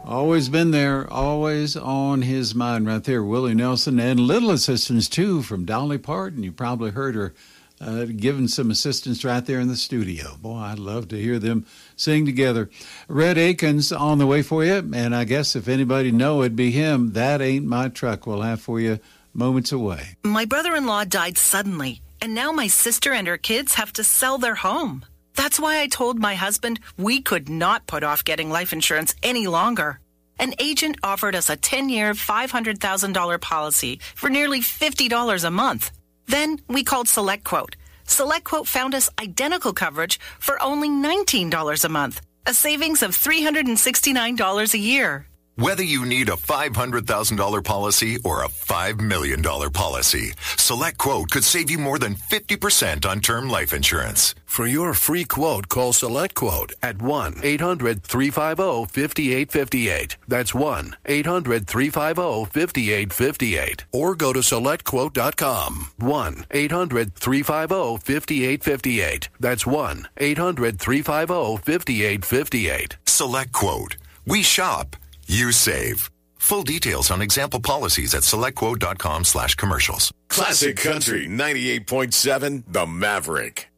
Always been there, always on his mind right there. Willie Nelson, and little assistance, too, from Dolly Parton. You probably heard her giving some assistance right there in the studio. Boy, I'd love to hear them sing together. Red Akins on the way for you, and I guess if anybody know, it'd be him. That Ain't My Truck. We'll have for you moments away. My brother-in-law died suddenly, and now my sister and her kids have to sell their home. That's why I told my husband we could not put off getting life insurance any longer. An agent offered us a 10-year, $500,000 policy for nearly $50 a month. Then we called SelectQuote. SelectQuote found us identical coverage for only $19 a month, a savings of $369 a year. Whether you need a $500,000 policy or a $5 million policy, SelectQuote could save you more than 50% on term life insurance. For your free quote, call SelectQuote at 1-800-350-5858. That's 1-800-350-5858. Or go to SelectQuote.com. 1-800-350-5858. That's 1-800-350-5858. SelectQuote. We shop. You save. Full details on example policies at selectquote.com/commercials. Classic Country 98.7, The Maverick.